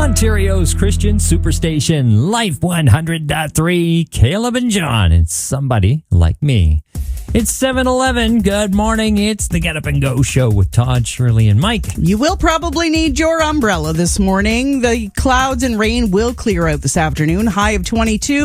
Ontario's Christian Superstation, Life 100.3, Caleb and John. It's somebody like me. It's 7:11. Good morning. It's the Get Up and Go show with Todd, Shirley, and Mike. You will probably need your umbrella this morning. The clouds and rain will clear out this afternoon. High of 22.